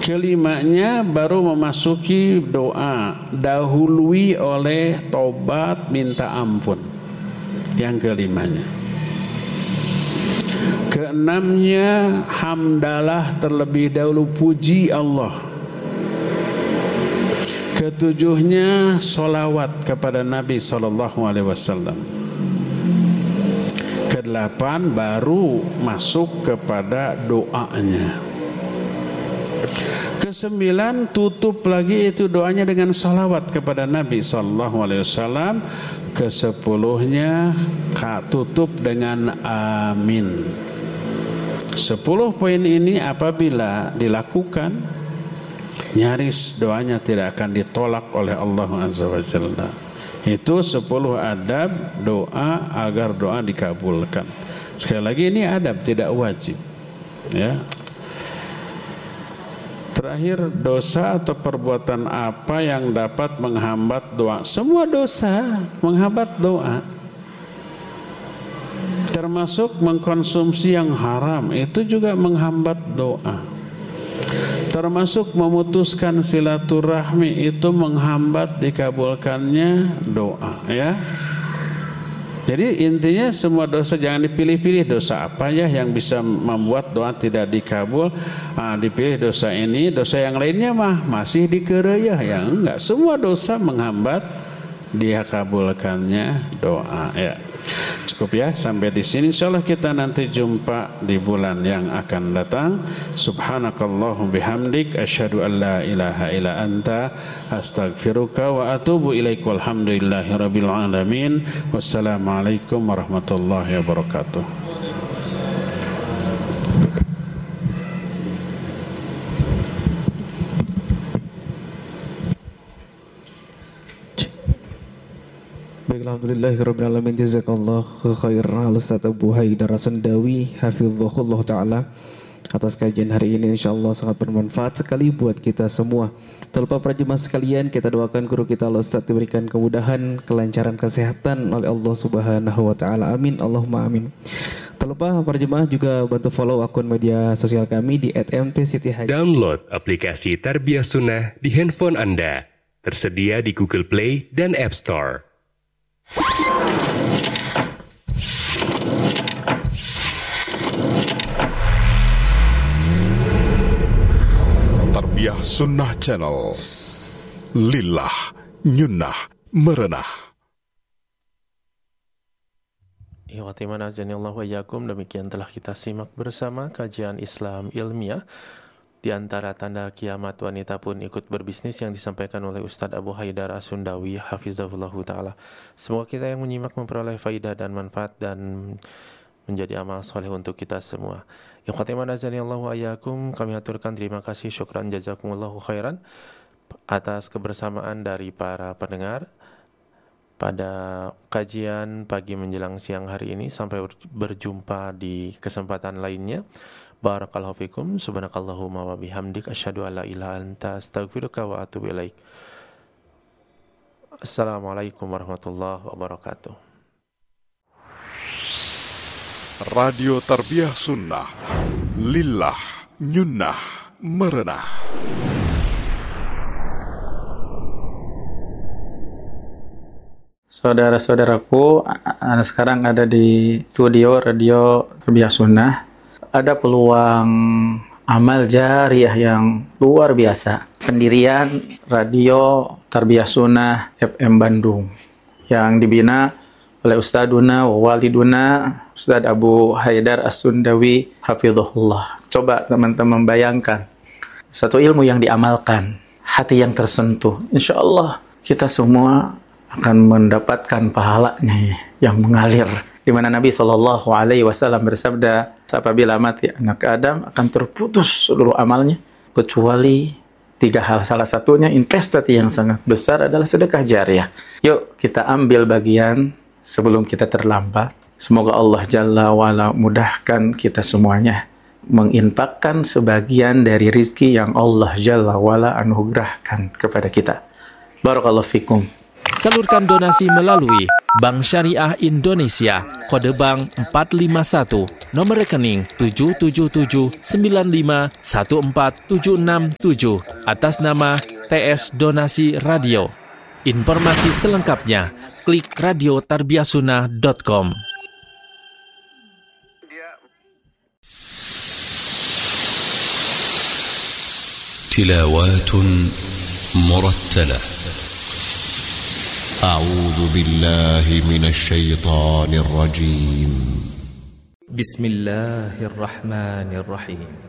Kelimanya baru memasuki doa, dahului oleh tobat minta ampun. Yang kelimanya. Keenamnya hamdalah terlebih dahulu, puji Allah. Ketujuhnya solawat kepada Nabi SAW. Kedelapan baru masuk kepada doanya. Kesembilan tutup lagi itu doanya dengan salawat kepada Nabi SAW. Kesepuluhnya tutup dengan amin. 10 poin ini apabila dilakukan, nyaris doanya tidak akan ditolak oleh Allah Azza wa Jalla. Itu 10 adab doa agar doa dikabulkan. Sekali lagi ini adab, tidak wajib. Ya. Terakhir, dosa atau perbuatan apa yang dapat menghambat doa? Semua dosa menghambat doa. Termasuk mengkonsumsi yang haram, itu juga menghambat doa. Termasuk memutuskan silaturahmi, itu menghambat dikabulkannya doa, ya. Jadi intinya semua dosa jangan dipilih-pilih, dosa apa ya yang bisa membuat doa tidak dikabul. Dipilih dosa ini, dosa yang lainnya mah masih dikereyah, ya enggak. Semua dosa menghambat dikabulkannya doa, ya. Cukup ya sampai di sini. Insyaallah kita nanti jumpa di bulan yang akan datang. Subhanakallahum bihamdik asyhadu an la ilaha illa anta astaghfiruka wa atubu ilaik. Walhamdulillahirabbil alamin. Wassalamualaikum warahmatullahi wabarakatuh. Alhamdulillahirrabbilalamin. Jazakallahu khairan Ustaz Abu Haidar As-Sundawi hafizahullah ta'ala atas kajian hari ini. InsyaAllah sangat bermanfaat sekali buat kita semua. Tak lupa para jemaah sekalian, kita doakan guru kita Ustaz diberikan kemudahan, kelancaran kesehatan oleh Allah Subhanahu wa ta'ala. Amin, Allahumma amin. Tak lupa para jemaah juga bantu follow akun media sosial kami di @mtsitihaji. Download aplikasi Tarbiyah Sunnah di handphone Anda. Tersedia di Google Play dan App Store. Tarbiyah Sunnah Channel. Lillah, nyunnah, merenah. Ikhwatiman azanillah wa iyyakum, demikian telah kita simak bersama kajian Islam ilmiah. Di antara tanda kiamat wanita pun ikut berbisnis yang disampaikan oleh Ustadz Abu Haidar As-Sundawi hafizahullahu ta'ala. Semoga kita yang menyimak memperoleh faidah dan manfaat dan menjadi amal soleh untuk kita semua. Ikhwatiman azanillahu wa iyyakum, kami aturkan terima kasih, syukran jazakumullahu khairan atas kebersamaan dari para pendengar pada kajian pagi menjelang siang hari ini. Sampai berjumpa di kesempatan lainnya. Barakallahu fikum, subhanakallahumma wa bihamdik asyhadu an la ilaha anta astaghfiruka wa atubu ilaik. Assalamualaikum warahmatullahi wabarakatuh. Radio Tarbiyah Sunnah. Lillah, nyunnah, merenah. Saudara-saudaraku, sekarang ada di studio Radio Tarbiyah Sunnah. Ada peluang amal jariyah yang luar biasa. Pendirian Radio Tarbiyah Sunnah FM Bandung yang dibina oleh Ustaduna wa waliduna Ustadz Abu Haidar As-Sundawi hafizahullah. Coba teman-teman bayangkan satu ilmu yang diamalkan, hati yang tersentuh. InsyaAllah kita semua akan mendapatkan pahalanya yang mengalir. Di mana Nabi SAW bersabda, apabila mati anak Adam akan terputus seluruh amalnya kecuali 3 hal. Salah satunya investasi yang sangat besar adalah sedekah jariyah. Yuk kita ambil bagian sebelum kita terlambat. Semoga Allah Jalla wa'ala mudahkan kita semuanya menginfakkan sebagian dari rizki yang Allah Jalla wa'ala anugerahkan kepada kita. Barakallahu fikum. Salurkan donasi melalui Bank Syariah Indonesia, kode bank 451, nomor rekening 777951476 atas nama TS Donasi Radio. Informasi selengkapnya klik radiotarbiyasunah.com. تلاوات مرتلة. أعوذ بالله من الشيطان الرجيم. بسم الله الرحمن الرحيم.